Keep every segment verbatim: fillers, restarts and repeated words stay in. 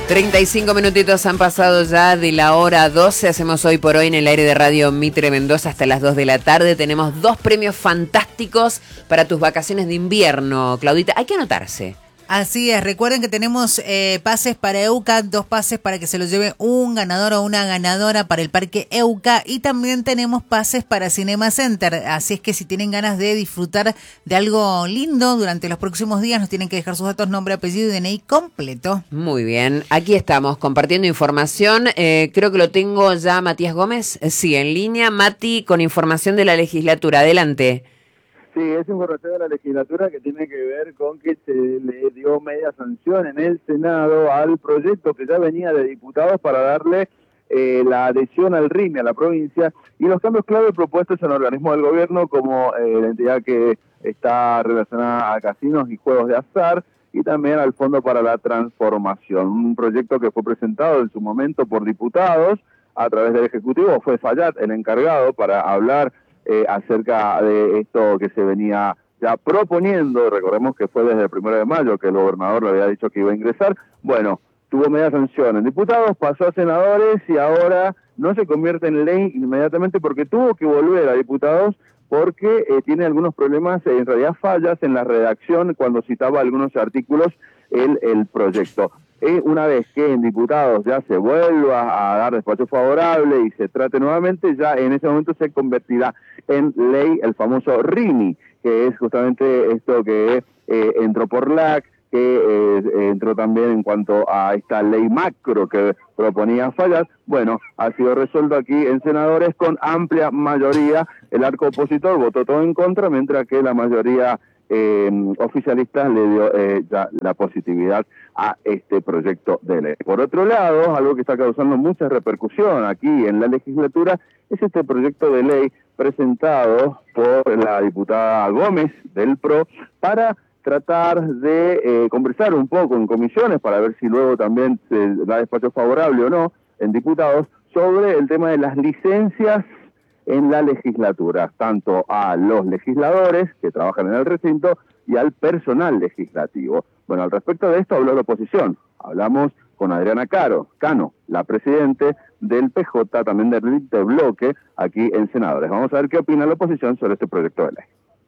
treinta y cinco minutitos han pasado ya de la hora doce. Hacemos hoy por hoy en el aire de Radio Mitre Mendoza hasta las dos de la tarde. Tenemos dos premios fantásticos para tus vacaciones de invierno, Claudita. Hay que anotarse. Así es, recuerden que tenemos eh, pases para EUCA, dos pases para que se los lleve un ganador o una ganadora para el Parque EUCA, y también tenemos pases para Cinema Center, así es que si tienen ganas de disfrutar de algo lindo durante los próximos días, nos tienen que dejar sus datos, nombre, apellido y D N I completo. Muy bien, aquí estamos compartiendo información, eh, creo que lo tengo ya Matías Gómez, eh, sí, en línea. Mati, con información de la legislatura, adelante. Sí, es información de la legislatura que tiene que ver con que se le dio media sanción en el Senado al proyecto que ya venía de diputados para darle eh, la adhesión al R I M E, a la provincia, y los cambios clave propuestos en organismos del gobierno como eh, la entidad que está relacionada a casinos y juegos de azar, y también al Fondo para la Transformación, un proyecto que fue presentado en su momento por diputados a través del Ejecutivo. Fue Fallat el encargado para hablar Eh, acerca de esto que se venía ya proponiendo. Recordemos que fue desde el primero de mayo que el gobernador le había dicho que iba a ingresar. Bueno, tuvo media sanción en diputados, pasó a senadores y ahora no se convierte en ley inmediatamente porque tuvo que volver a diputados porque eh, tiene algunos problemas, eh, en realidad fallas en la redacción cuando citaba algunos artículos el, el proyecto. Eh, una vez que en diputados ya se vuelva a dar despacho favorable y se trate nuevamente, ya en ese momento se convertirá en ley el famoso R I M E, que es justamente esto que eh, entró por L A C, que eh, entró también en cuanto a esta ley macro que proponía Fallat. Bueno, ha sido resuelto aquí en senadores con amplia mayoría. El arco opositor votó todo en contra, mientras que la mayoría Eh, oficialistas le dio eh, ya la positividad a este proyecto de ley. Por otro lado, algo que está causando mucha repercusión aquí en la legislatura es este proyecto de ley presentado por la diputada Gómez del P R O para tratar de eh, conversar un poco en comisiones para ver si luego también se da despacho favorable o no en diputados sobre el tema de las licencias en la legislatura, tanto a los legisladores que trabajan en el recinto y al personal legislativo. Bueno, al respecto de esto habló la oposición. Hablamos con Adriana Caro, Cano, la presidente del P J, también del bloque, aquí en Senadores. Vamos a ver qué opina la oposición sobre este proyecto de ley.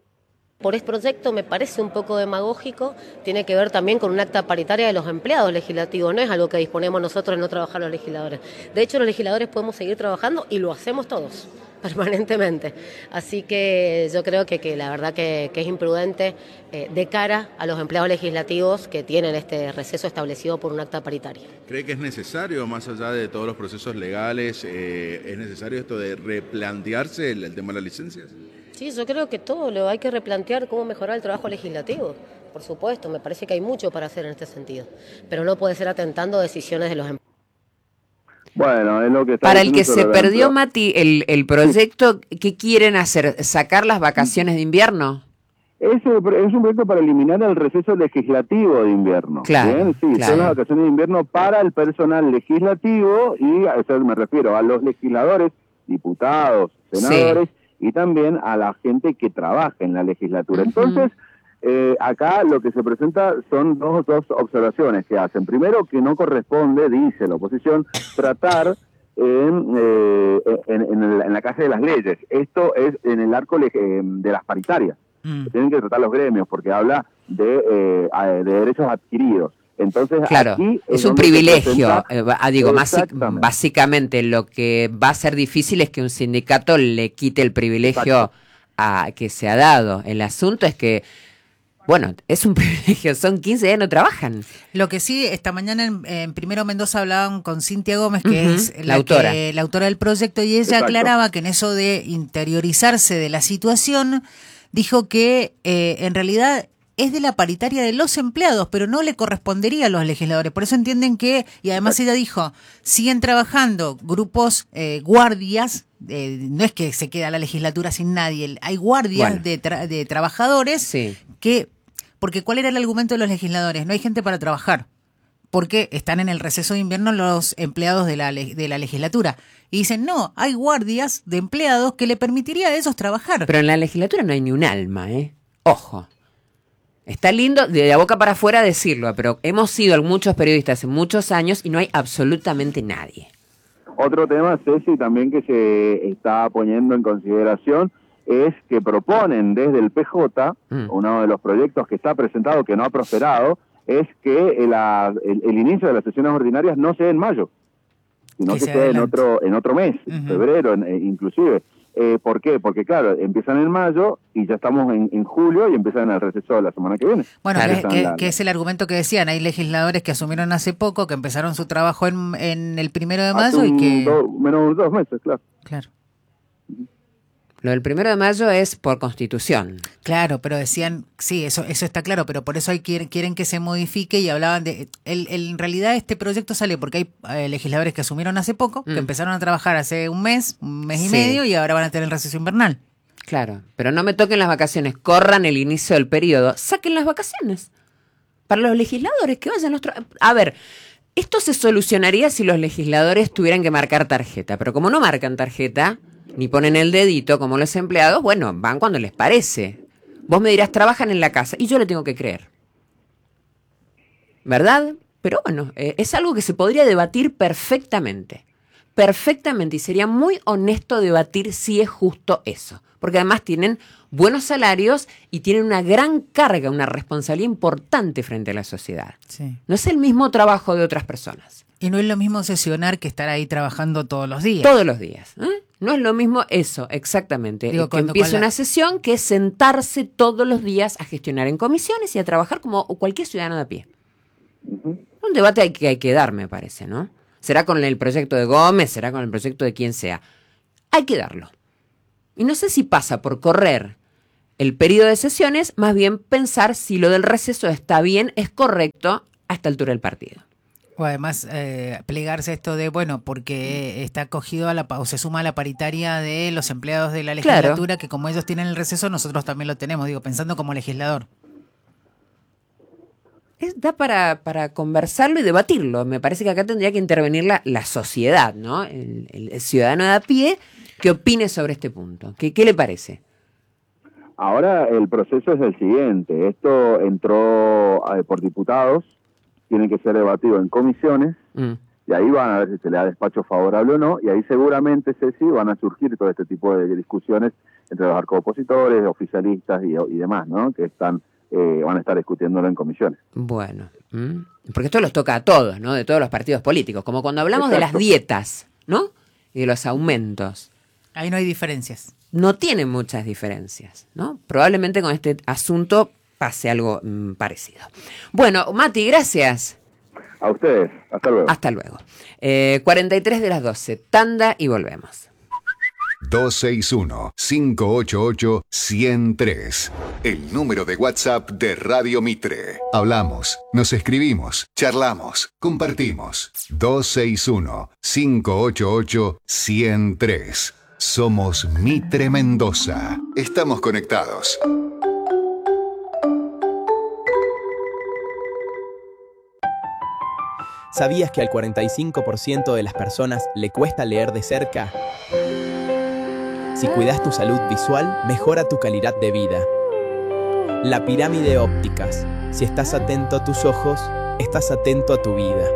Por este proyecto me parece un poco demagógico, tiene que ver también con un acta paritaria de los empleados legislativos, no es algo que disponemos nosotros en no trabajar los legisladores. De hecho, los legisladores podemos seguir trabajando y lo hacemos todos, permanentemente. Así que yo creo que, que la verdad que, que es imprudente eh, de cara a los empleados legislativos que tienen este receso establecido por un acta paritaria. ¿Cree que es necesario, más allá de todos los procesos legales, eh, es necesario esto de replantearse el, el tema de las licencias? Sí, yo creo que todo lo hay que replantear, cómo mejorar el trabajo legislativo. Por supuesto, me parece que hay mucho para hacer en este sentido, pero no puede ser atentando decisiones de los empleados. Bueno, es lo que está Para el que se dentro. perdió, Mati, el, el proyecto, ¿qué quieren hacer? ¿Sacar las vacaciones de invierno? Es, es un proyecto para eliminar el receso legislativo de invierno. Claro, ¿bien? Sí, claro. son las vacaciones de invierno para el personal legislativo y a eso me refiero a los legisladores, diputados, senadores, sí, y también a la gente que trabaja en la legislatura. Uh-huh. Entonces, eh, acá lo que se presenta son dos, dos observaciones que hacen. Primero, que no corresponde, dice la oposición, tratar en, eh, en, en, la, en la Casa de las Leyes. Esto es en el arco eh, de las paritarias. Mm. Tienen que tratar los gremios porque habla de, eh, de derechos adquiridos. Entonces, claro, aquí es, es un privilegio. Eh, digo, básicamente lo que va a ser difícil es que un sindicato le quite el privilegio a, que se ha dado. El asunto es que, bueno, es un privilegio, son quince días, no trabajan. Lo que sí, esta mañana en, en Primero Mendoza hablaban con Cintia Gómez, que uh-huh, es la, la, autora. Que, la autora del proyecto, y ella Exacto. aclaraba que en eso de interiorizarse de la situación, dijo que eh, en realidad es de la paritaria de los empleados, pero no le correspondería a los legisladores. Por eso entienden que, y además ella dijo, siguen trabajando grupos eh, guardias, eh, no es que se queda la legislatura sin nadie, hay guardias bueno. de, tra- de trabajadores sí. que, porque ¿cuál era el argumento de los legisladores? No hay gente para trabajar, porque están en el receso de invierno los empleados de la, de la legislatura. Y dicen, no, hay guardias de empleados que le permitiría a ellos trabajar. Pero en la legislatura no hay ni un alma, ¿eh? Ojo. Está lindo de la boca para afuera decirlo, pero hemos sido muchos periodistas en muchos años y no hay absolutamente nadie. Otro tema, Ceci, también que se está poniendo en consideración es que proponen desde el P J, mm. uno de los proyectos que está presentado, que no ha prosperado, es que el, el, el inicio de las sesiones ordinarias no sea en mayo, sino que, que sea en otro, en otro mes, uh-huh. febrero en, eh, inclusive. Eh, ¿Por qué? Porque claro, empiezan en mayo y ya estamos en, en julio y empiezan el receso de la semana que viene. Bueno, que, que, la, que es el argumento que decían, hay legisladores que asumieron hace poco, que empezaron su trabajo en, en el primero de mayo y que... Do, menos dos meses, claro. Claro. Lo del primero de mayo es por constitución. Claro, pero decían, sí, eso eso está claro, pero por eso hay quieren, quieren que se modifique y hablaban de... El, el, en realidad este proyecto sale porque hay eh, legisladores que asumieron hace poco, mm. que empezaron a trabajar hace un mes, un mes y sí. medio, y ahora van a tener el receso invernal. Claro, pero no me toquen las vacaciones, corran el inicio del periodo, saquen las vacaciones. Para los legisladores, que vayan los... Tra- a ver, esto se solucionaría si los legisladores tuvieran que marcar tarjeta, pero como no marcan tarjeta... ni ponen el dedito como los empleados, bueno, van cuando les parece. Vos me dirás, trabajan en la casa, y yo le tengo que creer. ¿Verdad? Pero bueno, eh, es algo que se podría debatir perfectamente. Perfectamente, y sería muy honesto debatir si es justo eso. Porque además tienen buenos salarios y tienen una gran carga, una responsabilidad importante frente a la sociedad. Sí. No es el mismo trabajo de otras personas. Y no es lo mismo sesionar que estar ahí trabajando todos los días. Todos los días, ¿eh? No es lo mismo eso, exactamente. Digo, que empiece la... una sesión que es sentarse todos los días a gestionar en comisiones y a trabajar como cualquier ciudadano de a pie. Uh-huh. Un debate hay que, hay que dar, me parece, ¿no? Será con el proyecto de Gómez, será con el proyecto de quien sea. Hay que darlo. Y no sé si pasa por correr el periodo de sesiones, más bien pensar si lo del receso está bien, es correcto a esta altura del partido. O además eh, plegarse esto de, bueno, porque está acogido a la, o se suma a la paritaria de los empleados de la legislatura, claro. que como ellos tienen el receso, nosotros también lo tenemos, digo, pensando como legislador. Es, da para, para conversarlo y debatirlo. Me parece que acá tendría que intervenir la, la sociedad, ¿no? El, el, el ciudadano de a pie que opine sobre este punto. ¿Qué, qué le parece? Ahora el proceso es el siguiente. Esto entró eh, por diputados, tiene que ser debatido en comisiones, mm. y ahí van a ver si se le da despacho favorable o no, y ahí seguramente, Ceci, van a surgir todo este tipo de discusiones entre los arcoopositores, oficialistas y, y demás, ¿no? Que están eh, van a estar discutiéndolo en comisiones. Bueno, ¿Mm? porque esto los toca a todos, ¿no? De todos los partidos políticos, como cuando hablamos Exacto. de las dietas, ¿no? Y de los aumentos. Ahí no hay diferencias. No tienen muchas diferencias, ¿no? Probablemente con este asunto pase algo mmm, parecido. Bueno, Mati, gracias. A ustedes, hasta luego. Hasta luego. Eh, cuarenta y tres de las doce, tanda y volvemos. dos seis uno, cinco ocho ocho, uno cero tres. El número de WhatsApp de Radio Mitre. Hablamos, nos escribimos, charlamos, compartimos. dos seis uno, cinco ocho ocho, uno cero tres. Somos Mitre Mendoza. Estamos conectados. ¿Sabías que al cuarenta y cinco por ciento de las personas le cuesta leer de cerca? Si cuidas tu salud visual, mejora tu calidad de vida. La pirámide ópticas. Si estás atento a tus ojos, estás atento a tu vida.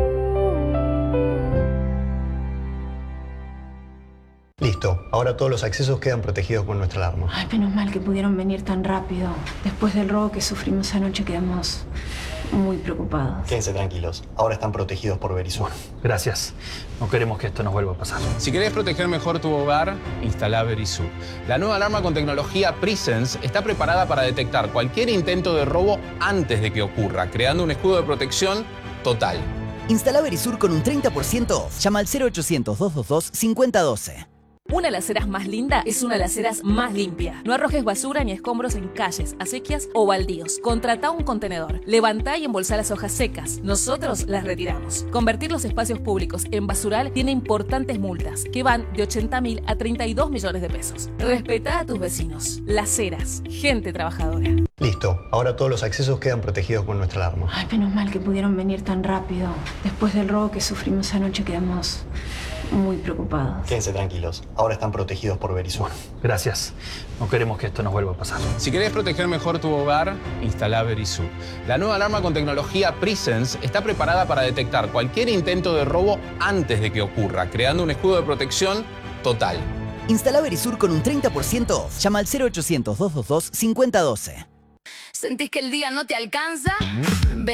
Listo, ahora todos los accesos quedan protegidos por nuestra alarma. Ay, menos mal que pudieron venir tan rápido. Después del robo que sufrimos anoche quedamos muy preocupados. Quédense tranquilos, ahora están protegidos por Verisur. Gracias, no queremos que esto nos vuelva a pasar. Si querés proteger mejor tu hogar, instala Verisur. La nueva alarma con tecnología Presence está preparada para detectar cualquier intento de robo antes de que ocurra, creando un escudo de protección total. Instala Verisur con un treinta por ciento off. Llama al cero ochocientos, doscientos veintidós, cincuenta doce. Una alacena más linda es una alacena más limpia. No arrojes basura ni escombros en calles, acequias o baldíos. Contrata un contenedor. Levantá y embolsá las hojas secas. Nosotros las retiramos. Convertir los espacios públicos en basural tiene importantes multas que van de ochenta mil a treinta y dos millones de pesos. Respetá a tus vecinos. Las Heras, gente trabajadora. Listo, ahora todos los accesos quedan protegidos por nuestra alarma. Ay, menos mal que pudieron venir tan rápido. Después del robo que sufrimos anoche quedamos muy preocupados. Quédense tranquilos, ahora están protegidos por Verisur. Gracias. No queremos que esto nos vuelva a pasar. Si querés proteger mejor tu hogar, instala Verisur. La nueva alarma con tecnología Presence está preparada para detectar cualquier intento de robo antes de que ocurra, creando un escudo de protección total. Instala Verisur con un treinta por ciento off. Llama al cero ochocientos, doscientos veintidós, cincuenta doce. ¿Sentís que el día no te alcanza? Ven